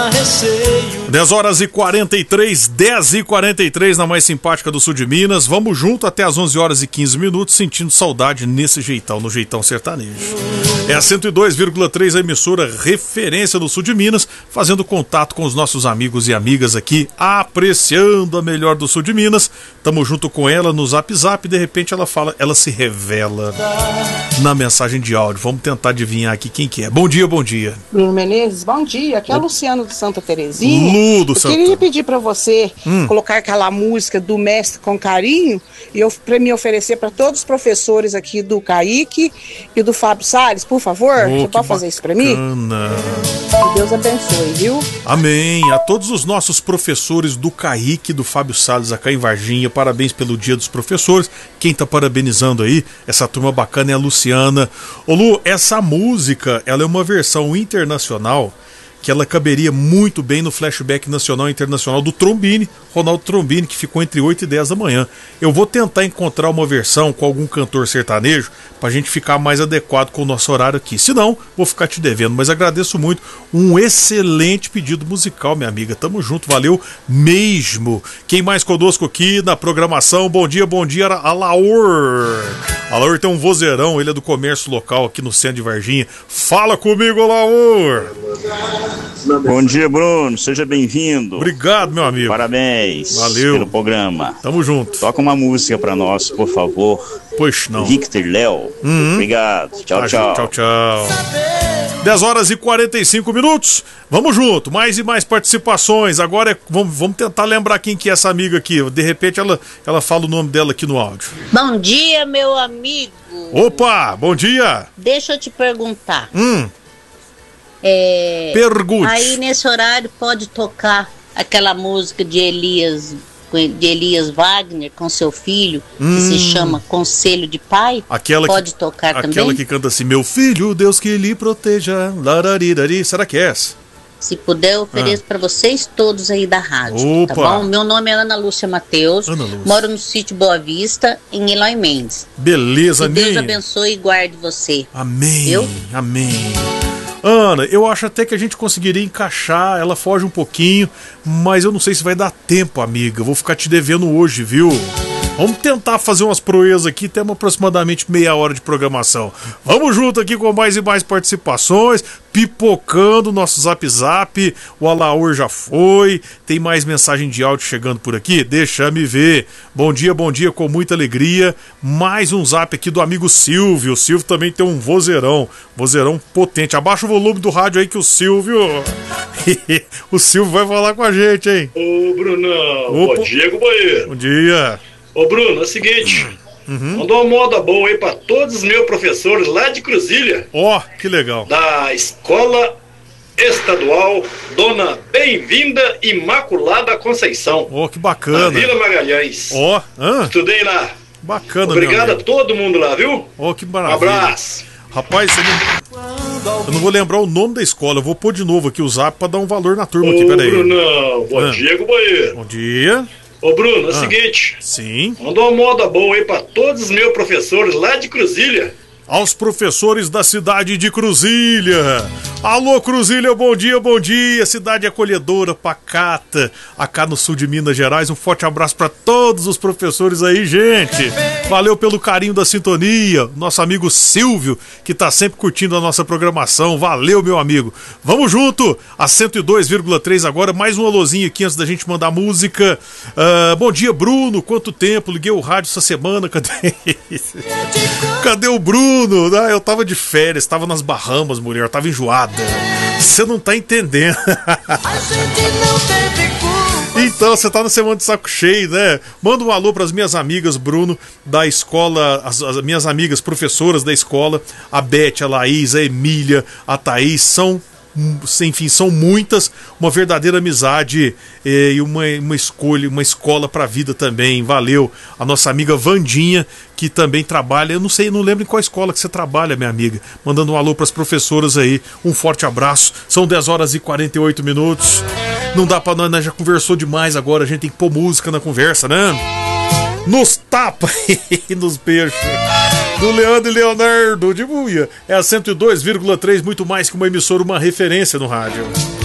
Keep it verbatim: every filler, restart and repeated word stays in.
há receio. dez horas e quarenta e três, dez e quarenta e três na mais simpática do sul de Minas. Vamos junto até as onze horas e quinze minutos, sentindo saudade nesse jeitão, no jeitão sertanejo. É a cento e dois vírgula três, a emissora referência do sul de Minas, fazendo contato com os nossos amigos e amigas aqui, apreciando a melhor do sul de Minas. Tamo junto com ela no Zap Zap, de repente ela fala, ela se revela na mensagem de áudio. Vamos tentar adivinhar aqui quem que é. Bom dia, bom dia. Bruno Menezes, bom dia. Aqui é o Luciano de Santa Terezinha. Ludo, eu Santa. queria pedir pra você hum. colocar aquela música do Mestre com Carinho e eu, pra me oferecer para todos os professores aqui do Kaique e do Fábio Salles, por favor. Oh, você pode fazer isso pra mim? Que Deus abençoe, viu? Amém. A todos os nossos professores do Kaique e do Fábio Salles acá em Varginha, parabéns pelo Dia dos Professores. Quem tá parabenizando aí, essa turma bacana é a Luciana. Ô Lu, essa música, ela é uma versão internacional que ela caberia muito bem no flashback nacional e internacional do Trombini, Ronaldo Trombini, que ficou entre oito e dez da manhã. Eu vou tentar encontrar uma versão com algum cantor sertanejo pra gente ficar mais adequado com o nosso horário aqui. Se não, vou ficar te devendo, mas agradeço muito. Um excelente pedido musical, minha amiga. Tamo junto, valeu mesmo. Quem mais conosco aqui na programação? Bom dia, bom dia, Alaor. Alaor tem um vozeirão, ele é do comércio local aqui no centro de Varginha. Fala comigo, Alaor. Bom dia, Bruno. Seja bem-vindo. Obrigado, meu amigo. Parabéns. Valeu. Pelo programa. Tamo junto. Toca uma música pra nós, por favor. Pois não. Victor Léo. Uhum. Obrigado. Tchau, ah, tchau. Tchau, tchau. dez horas e quarenta e cinco minutos. Vamos junto. Mais e mais participações. Agora é, vamos, vamos tentar lembrar quem que é essa amiga aqui. De repente ela, ela fala o nome dela aqui no áudio. Bom dia, meu amigo. Opa, bom dia. Deixa eu te perguntar. Hum. É, Pergunte. Aí nesse horário pode tocar aquela música de Elias, de Elias Wagner com seu filho, hum. que se chama Conselho de Pai. Aquela pode que, tocar aquela também? Aquela que canta assim, meu filho, Deus que lhe proteja. Lararirari. Será que é essa? Se puder, eu ofereço ah. para vocês todos aí da rádio. Opa. Tá bom? Meu nome é Ana Lúcia Mateus. Ana Lúcia. Moro no sítio Boa Vista, em Eloy Mendes. Beleza, Que Deus Aninha. abençoe e guarde você. Amém. Eu? Amém. Ana, eu acho até que a gente conseguiria encaixar, ela foge um pouquinho, mas eu não sei se vai dar tempo, amiga. Eu vou ficar te devendo hoje, viu? Vamos tentar fazer umas proezas aqui, temos aproximadamente meia hora de programação. Vamos junto aqui com mais e mais participações, pipocando o nosso Zap Zap. O Alaor já foi, tem mais mensagem de áudio chegando por aqui? Deixa-me ver. Bom dia, bom dia, com muita alegria. Mais um Zap aqui do amigo Silvio. O Silvio também tem um vozeirão, vozeirão potente. Abaixa o volume do rádio aí que o Silvio... o Silvio vai falar com a gente, hein? Ô, Brunão, Opa. Bom dia, companheiro. Bom dia. Ô, Bruno, é o seguinte, uhum. mandou uma moda boa aí pra todos os meus professores lá de Cruzília. Ó, oh, que legal. Da Escola Estadual Dona Bem-vinda Imaculada Conceição. Ó, oh, que bacana. Na Vila Magalhães. Ó, oh, estudei lá. Bacana, Obrigado a todo mundo lá, viu? Ó, oh, que maravilha. Um abraço. Rapaz, você não... eu não vou lembrar o nome da escola. Eu vou pôr de novo aqui o Zap pra dar um valor na turma Ô, aqui, peraí. Brunão, bom ah. dia, companheiro. Bom dia. Ô, Bruno, é o ah. seguinte. Sim. Mandou uma moda boa aí pra todos os meus professores lá de Cruzília. Aos professores da cidade de Cruzília. Alô, Cruzília, bom dia, bom dia. Cidade acolhedora, pacata, acá no sul de Minas Gerais. Um forte abraço para todos os professores aí, gente. Valeu pelo carinho da sintonia. Nosso amigo Silvio, que tá sempre curtindo a nossa programação. Valeu, meu amigo. Vamos junto, a cento e dois vírgula três agora. Mais um alôzinho aqui antes da gente mandar música. Uh, bom dia, Bruno. Quanto tempo? Liguei o rádio essa semana. Cadê Cadê o Bruno? Ah, eu tava de férias, tava nas Bahamas, mulher, eu tava enjoada. Você não tá entendendo. Então, você tá na semana de saco cheio, né? Manda um alô pras minhas amigas, Bruno, da escola, as, as minhas amigas professoras da escola, a Beth, a Laís, a Emília, a Thaís, são... enfim, são muitas, uma verdadeira amizade eh, e uma, uma escolha, uma escola pra vida também. Valeu. A nossa amiga Vandinha, que também trabalha, eu não sei, não lembro em qual escola que você trabalha, minha amiga. Mandando um alô pras professoras aí, um forte abraço. São dez horas e quarenta e oito minutos. Não dá pra nós, nós já conversou demais agora, a gente tem que pôr música na conversa, né? Nos tapa e nos beijos do Leandro e Leonardo de Buia. É a cento e dois vírgula três, muito mais que uma emissora, uma referência no rádio.